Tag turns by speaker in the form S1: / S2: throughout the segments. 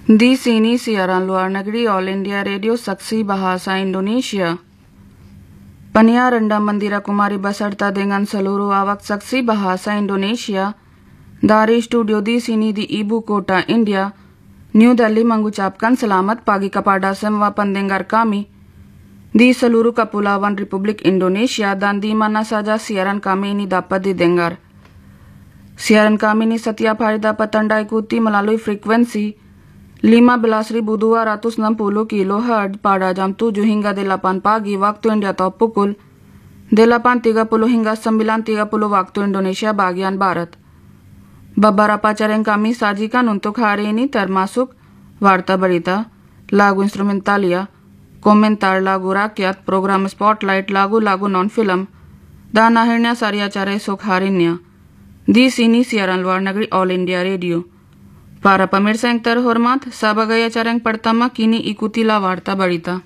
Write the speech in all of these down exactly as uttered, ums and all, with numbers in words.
S1: Di sini siaran luar negeri All India Radio Saksi Bahasa Indonesia. Penyiar rendam Mandira Kumari beserta dengan seluruh awak Saksi Bahasa Indonesia dari studio di sini di Ibu Kota India, New Delhi mengucapkan selamat pagi kepada semua pendengar kami di seluruh kepulauan Republik Indonesia dan di mana saja siaran kami ini dapat didengar. Siaran kami ini setiap hari dapat Anda ikuti melalui frekuensi lima belas ribu dua ratus enam puluh kilohertz pada jam tujuh hingga delapan pagi waktu India atau pukul delapan tiga puluh hingga sembilan tiga puluh waktu Indonesia bagian Barat. Beberapa acara yang kami sajikan untuk hari ini termasuk Warta Berita, lagu instrumentalia, komentar lagu rakyat, program spotlight, lagu-lagu non-film, dan akhirnya sari acara esok harinya. Di sini siaran luar negeri All India Radio. Para pemirsa yang terhormat, sebagai acara yang pertama kini ikutilah Warta Berita.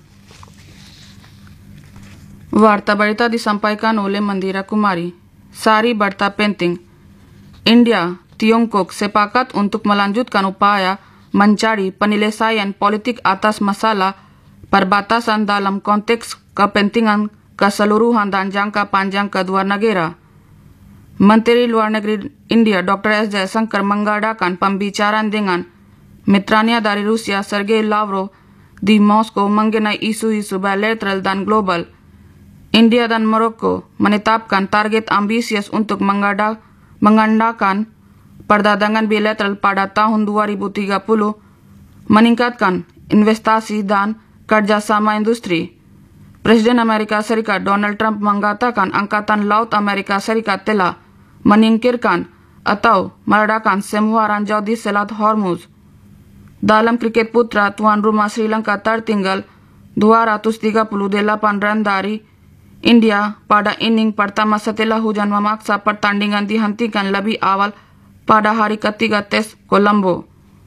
S1: Warta Berita disampaikan oleh Mandira Kumari. Sari Berita Penting. India, Tiongkok sepakat untuk melanjutkan upaya mencari penyelesaian politik atas masalah perbatasan dalam konteks kepentingan keseluruhan dan jangka panjang kedua negara. Menteri Luar Negeri India Doktor S Jaishankar mengadakan pembicaraan dengan mitranya dari Rusia Sergei Lavrov di Moskow mengenai isu-isu bilateral dan global. India dan Maroko menetapkan target ambisius untuk mengada, mengadakan perdagangan bilateral pada tahun dua ribu tiga puluh, meningkatkan investasi dan kerjasama industri. Presiden Amerika Serikat Donald Trump mengatakan Angkatan Laut Amerika Serikat telah menyingkirkan atau meledakkan semua ranjau di Selat Hormuz. Dalam kriket putra, tuan rumah Sri Lanka tertinggal dua ratus tiga puluh delapan run dari India pada inning pertama setelah hujan memaksa pertandingan dihentikan lebih awal pada hari ketiga tes Colombo.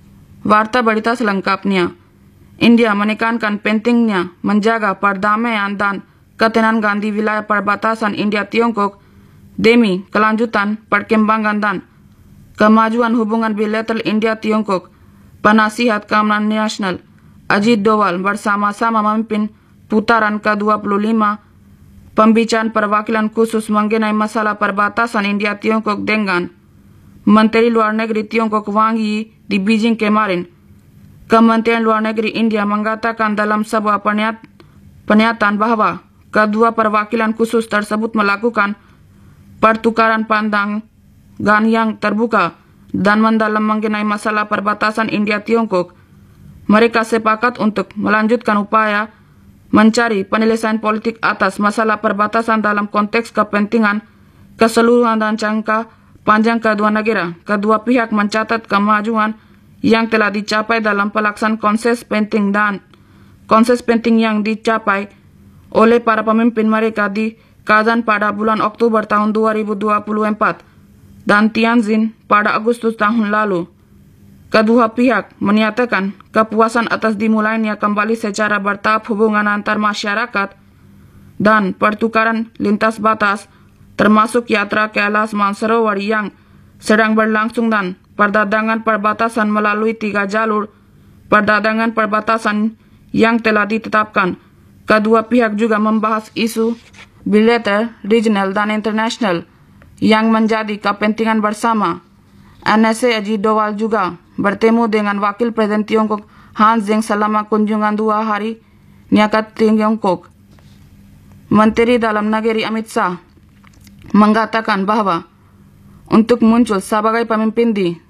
S1: Warta Berita selengkapnya. India menekankan pentingnya menjaga perdamaian dan ketenangan di wilayah perbatasan India-Tiongkok demi kelanjutan perkembangan dan kemajuan hubungan bilateral India-Tiongkok. Penasihat Keamanan Nasional Ajit Doval bersama-sama memimpin putaran ke dua puluh lima pembicaraan perwakilan khusus mengenai masalah perbatasan India-Tiongkok dengan Menteri Luar Negeri Tiongkok Wang Yi di Beijing kemarin. Kementerian Luar Negeri India mengatakan dalam sebuah pernyataan bahwa kedua perwakilan khusus tersebut melakukan pertukaran pandangan yang terbuka dan mendalam mengenai masalah perbatasan India-Tiongkok. Mereka sepakat untuk melanjutkan upaya mencari penyelesaian politik atas masalah perbatasan dalam konteks kepentingan keseluruhan dan jangka panjang kedua negara. Kedua pihak mencatat kemajuan yang telah dicapai dalam pelaksanaan konsensus penting dan konsensus penting yang dicapai oleh para pemimpin mereka di Kazan pada bulan Oktober tahun dua ribu dua puluh empat dan Tianjin pada Agustus tahun lalu. Kedua pihak menyatakan kepuasan atas dimulainya kembali secara bertahap hubungan antar masyarakat dan pertukaran lintas batas, termasuk yatra Kailash Mansarovar yang sedang berlangsung dan perdagangan perbatasan melalui tiga jalur perdagangan perbatasan yang telah ditetapkan. Kedua pihak juga membahas isu bilateral, regional, dan internasional yang menjadi kepentingan bersama. N S A Ajit Doval juga bertemu dengan Wakil Presiden Tiongkok Han Zheng selama kunjungan dua hari ke Tiongkok. Menteri Dalam Negeri Amit Shah mengatakan bahwa untuk muncul sebagai pemimpin di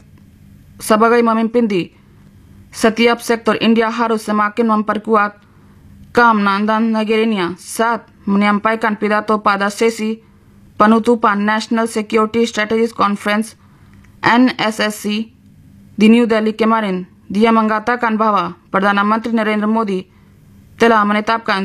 S1: sebagai pemimpin di setiap sektor, India harus semakin memperkuat keamanan dan negaranya. Saat menyampaikan pidato pada sesi penutupan National Security Strategies Conference N S S C di New Delhi kemarin, dia mengatakan bahwa Perdana Menteri Narendra Modi telah menetapkan